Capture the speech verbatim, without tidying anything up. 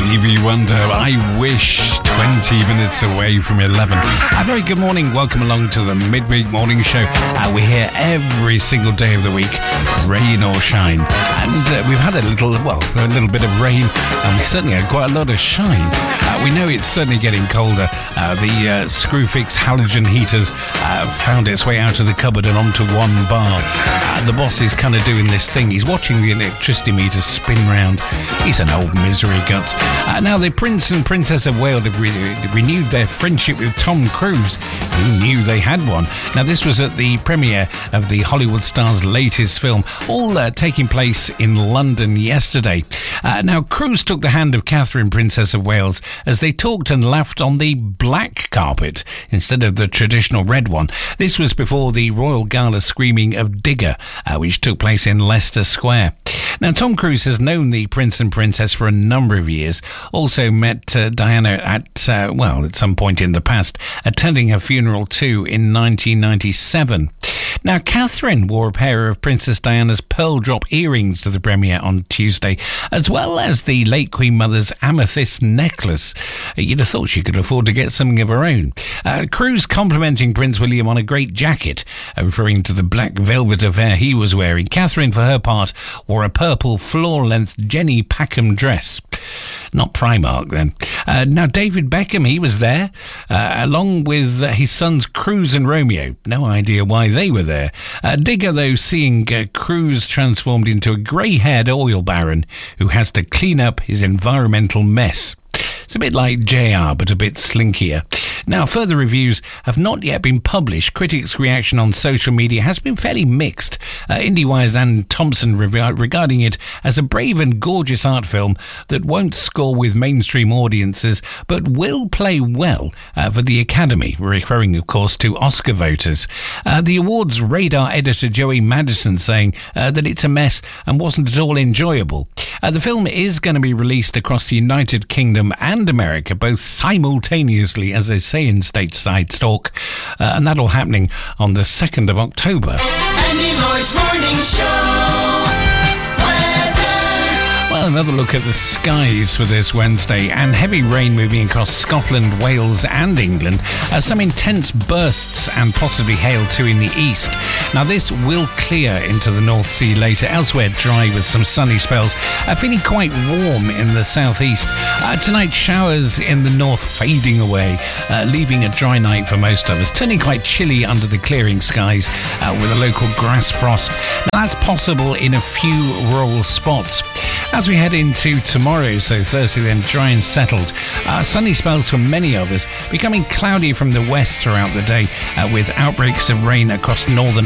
Stevie Wonder, I wish, twenty minutes away from eleven. A very good morning, welcome along to the Midweek Morning Show. Uh, we're here every single day of the week, rain or shine. And uh, we've had a little, well, a little bit of rain, and we certainly had quite a lot of shine. Uh, we know it's certainly getting colder. Uh, the uh, Screwfix halogen heaters uh, found its way out of the cupboard and onto one bar. Uh, the boss is kind of doing this thing. He's watching the electricity meter spin round. He's an old misery guts. Uh, now, the Prince and Princess of Wales have re- renewed their friendship with Tom Cruise. Who knew they had one? Now, this was at the premiere of the Hollywood star's latest film, all uh, taking place in London yesterday. Uh, now, Cruise took the hand of Catherine, Princess of Wales, as they talked and laughed on the black carpet instead of the traditional red one. This was before the Royal Gala screening of Digger, uh, which took place in Leicester Square. Now, Tom Cruise has known the Prince and Princess for a number of years, also met uh, Diana at, uh, well, at some point in the past, attending her funeral too in nineteen ninety-seven. Now, Catherine wore a pair of Princess Diana's pearl drop earrings to the premiere on Tuesday, as well as the late Queen Mother's amethyst necklace. You'd have thought she could afford to get something of her own. Uh, Cruise complimenting Prince William on a great jacket, uh, referring to the black velvet affair he was wearing. Catherine, for her part, wore a purple floor-length Jenny Packham dress. Not Primark, then. Uh, now, David Beckham, he was there, uh, along with uh, his sons Cruise and Romeo. No idea why they were there. Uh, Digger, though, seeing uh, Cruise transformed into a grey-haired oil baron who has to clean up his environmental mess. It's a bit like J R, but a bit slinkier. Now, further reviews have not yet been published. Critics' reaction on social media has been fairly mixed. Uh, IndieWire's Anne Thompson re- regarding it as a brave and gorgeous art film that won't score with mainstream audiences, but will play well uh, for the Academy, referring, of course, to Oscar voters. Uh, the awards radar editor Joey Madison saying uh, that it's a mess and wasn't at all enjoyable. Uh, the film is going to be released across the United Kingdom and America, both simultaneously, as they say in stateside talk, uh, and that'll happening on the second of October. Andy Lloyd's Morning Show. Well, another look at the skies for this Wednesday, and heavy rain moving across Scotland, Wales and England. Uh, some intense bursts and possibly hail too in the east. Now, this will clear into the North Sea later. Elsewhere, dry with some sunny spells. Uh, feeling quite warm in the southeast. Uh, tonight, showers in the north fading away, uh, leaving a dry night for most of us. Turning quite chilly under the clearing skies uh, with a local grass frost. Now, that's possible in a few rural spots. As we head into tomorrow, so Thursday then, dry and settled. Uh, sunny spells for many of us, becoming cloudy from the west throughout the day, uh, with outbreaks of rain across northern